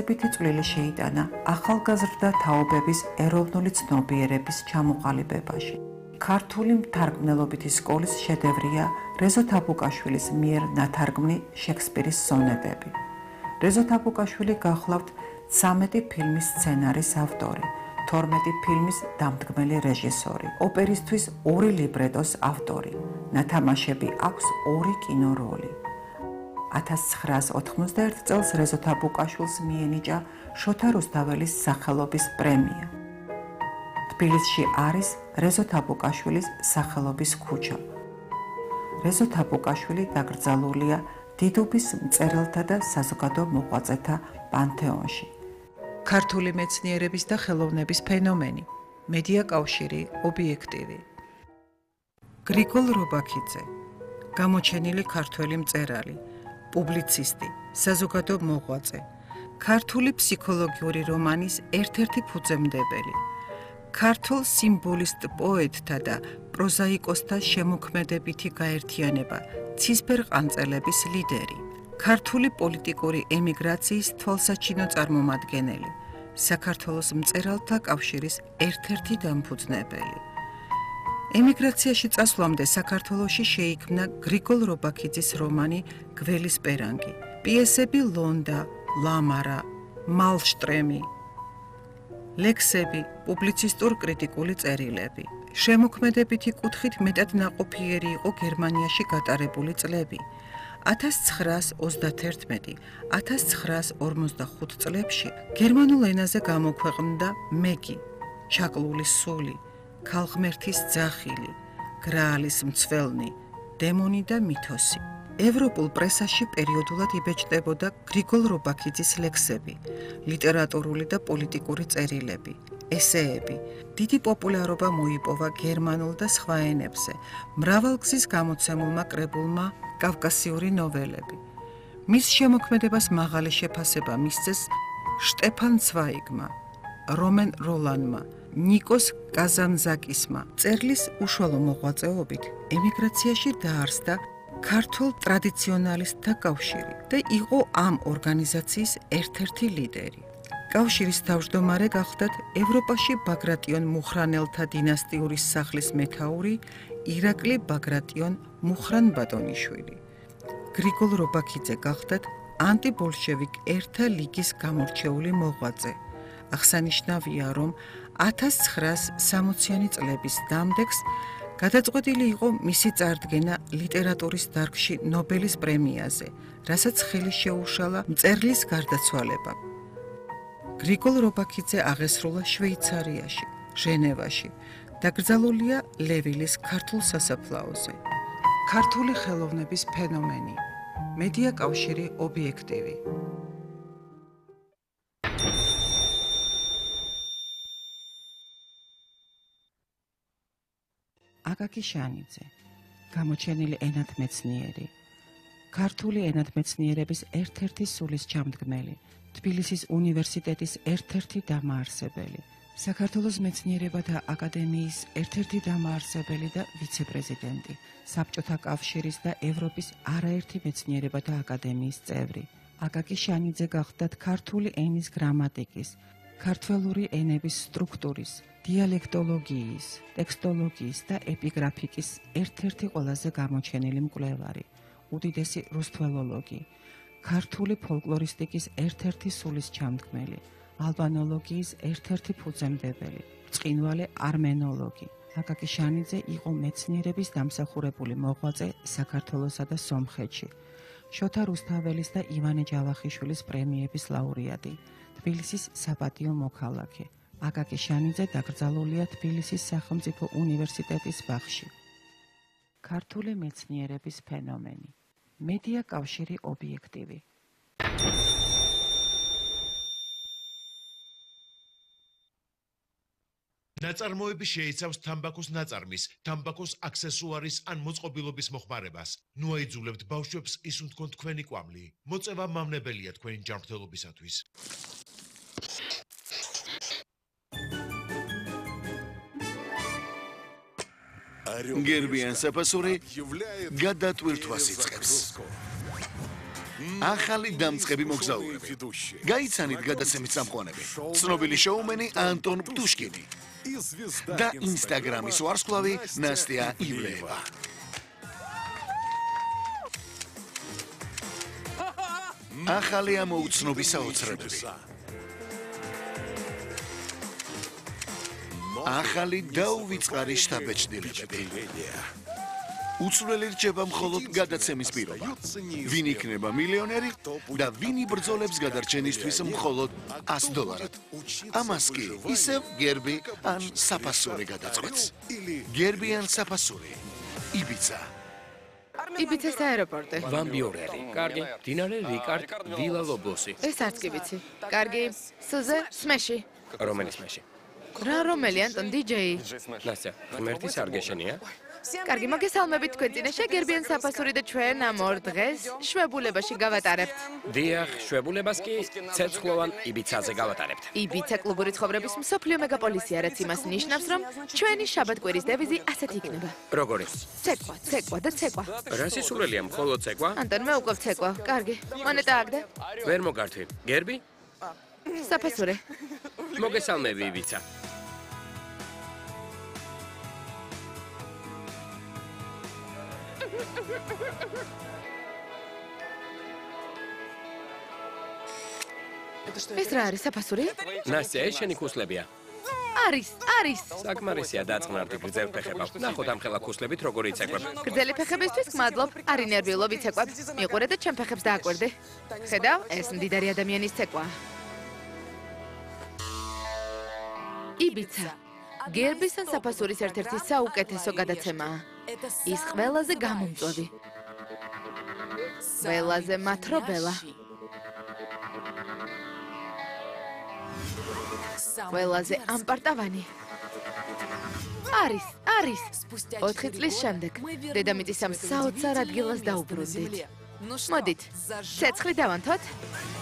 დაახლოებითი წვლილი შეიტანა ახალგაზრდა თაობების ეროვნული ცნობიერების ჩამოყალიბებაში. ქართული მთარგმნელობითი სკოლის შედევრია რეზო თაბუკაშვილის მიერ ნათარგმნი შექსპირის სონეტები. რეზო თაბუკაშვილი გახლავთ 13 ფილმის სცენარის ავტორი, 12 ფილმის დამდგმელი რეჟისორი, ოპერისთვის 2 ლიბრეტოს ავტორი. ნათამაშები აქვს 2 კინოროლი. 1991 წელს რეზო თაბუკაშვილს მიენიჭა შოთა რუსთაველის სახელობის პრემია. თბილისში არის რეზო თაბუკაშვილის სახელობის ქუჩა. რეზო თაბუკაშვილი დაკრძალულია დიდუბის მწერალთა და საზოგადო მოღვაწეთა პანთეონში. ქართული მეცნიერების და ხელოვნების ფენომენი, მედია კავშირი, ობიექტივი. გრიგოლ რობაქიძე, გამოჩენილი ქართველი მწერალი, პუბლიცისტი, საზოგადო მოღვაწე, ქართული ფსიქოლოგიური რომანის ერთ-ერთი ფუძემდებელი, ქართულ სიმბოლისტ პოეტთა და პროზაიკოსთა შემოქმედებითი გაერთიანება, ცისფერყანწელების ლიდერი, ქართული პოლიტიკური ემიგრაციის თვალსაჩინო წარმომადგენელი, საქართველოს მწერალთა კავშირის ერთ-ერთი დამფუძნებელი. ემიგრაციაში წასვლამდე საქართველოში შეიქმნა გრიგოლ რობაქიძის რომანი გველის პერანგი, პიესები ლონდა, ლამარა, მალშტრემი, ლექსები, პუბლიცისტურ-კრიტიკული წერილები. შემოქმედებითი კუთხით მეტად ნაყოფიერი იყო გერმანიაში გატარებული წლები. 1931-1945 წლებში გერმანულ ენაზე გამოქვეყნდა მეგი, ჩაკლული სული, ქალღმერთის ძახილი, გრაალის მცველნი, დემონი და მითოსი. ევროპულ პრესაში პერიოდულად იბეჭდებოდა გრიგოლ რობაქიძის ლექსები, ლიტერატურული და პოლიტიკური წერილები, ესეები. დიდი პოპულარობა მოიპოვა გერმანულ და სხვა ენებზე, მრავალგზის გამოცემულმა კრებულმა კავკასიური ნოველები. მის შემოქმედებას მაღალი შეფასება მისცეს შტეფან ცვაიგმა, რომენ როლანმა, ნიკოს კაზანძაკისმა. მწერლის უშუალო მოღვაწეობით ემიგრაციაში დაარსდა ქართულ ტრადიციონალისტთა კავშირი და იყო ამ ორგანიზაციის ერთ-ერთი ლიდერი. კავშირის თავმჯდომარე გახლდათ ევროპაში ბაგრატიონ მუხრანელთა დინასტიური სახლის მეთაური ირაკლი ბაგრატიონ მუხრან-ბატონიშვილი. გრიგოლ რობაქიძე გახლდათ ანტიბოლშევიკ ერთა ლიგის გამორჩეული მოღვაწე. აღსანიშნავია, რომ 1960-იანი წლების დამდეგს გადაწყვეტილი იყო მისი წარდგენა ლიტერატურის დარგში ნობელის პრემიაზე, რასაც ხელი შეუშალა მწერლის გარდაცვალებამ. გრიგოლ რობაქიძე აღესრულა შვეიცარიაში, ჟენევაში, დაკრძალულია ლევილის ქართულ სასაფლაოზე. ქართული ხელოვნების ფენომენი, მედია კავშირი, ობიექტივი. აკაკი შანიძე, გამოჩენილი ენათმეცნიერი, ქართული ენათმეცნიერების ერთ-ერთი სულის ჩამდგმელი, თბილისის უნივერსიტეტის ერთ-ერთი დამაარსებელი, საქართველოს მეცნიერებათა აკადემიის ერთ-ერთი დამაარსებელი და ვიცე-პრეზიდენტი, საბჭოთა კავშირის და ევროპის არაერთი მეცნიერებათა აკადემიის წევრი. აკაკი შანიძე გახლდათ ქართული ენის გრამატიკის, ქართველური ენების სტრუქტურის, დიალექტოლოგიის, ტექსტოლოგიის და ეპიგრაფიკის ერთ-ერთი ყველაზე გამოჩენილი მკვლევარი, უდიდესი რუსთველოლოგი, ქართული ფოლკლორისტიკის ერთ-ერთი სულის ჩამდგმელი, ალბანოლოგიის ერთ-ერთი ფუძემდებელი, ბრწყინვალე არმენოლოგი. აკაკი შანიძე იყო მეცნიერების დამსახურებული მოღვაწე საქართველოსა და სომხეთში, შოთა რუსთაველის და ივანე ჯავახიშვილის პრემიების ლაურეატი, თბილისის საპატიო მოქალაქე. აკაკი შანიძე დაკრძალულია თბილისის სახელმწიფო უნივერსიტეტის ბაღში. ქართული მეცნიერების ფენომენი, მედია კავშირი, ობიექტივი. ნაწარმოები შეიცავს თამბაქოს ნაწარმის, თამბაქოს აქსესუარის ან მოწყობილობის მოხმარებას. ნუ აიძულებთ ბავშვებს ისუნთქონ თქვენი კვამლი. მოწევა მავნებელია თქვენი ჯანმრთელობისათვის. გერბიან საფასური გადატვირთვას იწყებს. ახალი დამწყები მოგზაურები. გაიცანით გადაცემის წამყვანები. ცნობილი შოუმენი ანტონ პტუშკინი და ინსტაგრამის ვარსკვლავი ნასტია ივლეევა. ახალი ამოუცნობი საოცრებები. ახალი დაუვიწყარი შტაბ-ბეჭდილებები. უცვლელი რჩება მხოლოდ გადაცემის პირობა. ვინ იქნება მილიონერი და ვინ იბრძოლებს გადარჩენისთვის მხოლოდ $100. ამას კი ისევ გერბი ან საფასური გადაწყვეტს. გერბი ან საფასური. იბიცა. იბიცას აეროპორტი. ვან ბიორერი. კარგი. დინარე რიკარდ ვილა ლობოსი. ეს არც კი ვიცი. კარგი. სუზე სმეში. რომელი სმეში? რა რომელი ანტონ დიჯეი? ნასტია, ღმერთის არ გეშენია? კარგი, მოგესალმებით თქვენ წინაშე გერბიან საფასური და ჩვენ ამ ორ დღეს შვებულებაში გავატარებთ. დიახ, შვებულებას კი ცეცხლოვან იბიცაზე გავატარებთ. იბიცა კლუბური ცხოვრების მსოფლიო მეგაპოლისია, რაც იმას ნიშნავს, რომ ჩვენი შაბათ-კვირის დევიზი ასეთი იქნება. როგორი? ცეკვა, ცეკვა და ცეკვა. რა სისულელია, მხოლოდ ცეკვა? ანტონ, მე უკვე ვცეკვა. კარგი. მონეტა აგდე. ვერ მოგართვი. გერბი? საფასური. მოგესალმები იბიცა. ეს რა არის საფასური? ნასტია, ეს შენი ქუსლებია. არის. საკმარისია დაწყნარდი გრძელ ფეხებავ. ნახოთ ამ ხელა ქუსლებით როგორი იცეკვებ. გრძელი ფეხებისთვის გმადლობ. არ ინერვიულო ვიცეკვებ. მიყურე და ჩემ ფეხებს დააკვირდი. ხედავ, ეს მდიდარი ადამიანის ცეკვა. იბიცა. გერბის ან საფასურის ერთ-ერთი საუკეთესო გადაცემაა. ის ყველაზე გამომწვევი. ყველაზე მათრობელა. ყველაზე ამპარტავანი. არის. 4 წლის შემდეგ დედამიწის ამ საოცარ ადგილას დაუბრუნდით. მოდით, ცეცხლი დავანთოთ.